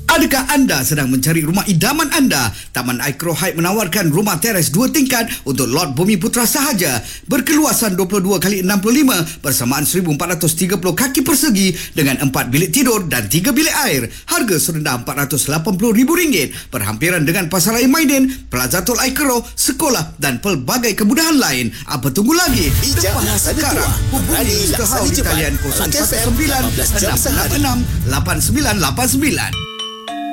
Adakah anda sedang mencari rumah idaman anda? Taman Icro Heights menawarkan rumah teres 2 tingkat untuk lot Bumi Putra sahaja berkeluasan 22 x 65 bersamaan 1,430 kaki persegi dengan 4 bilik tidur dan 3 bilik air. Harga serendah RM480,000 berhampiran dengan Pasaraya Maidin, Plaza Tol Icro, sekolah dan pelbagai kemudahan lain. Apa tunggu lagi? Tempah sekarang. Hubungi Mr. Hau di talian 019 666 8989.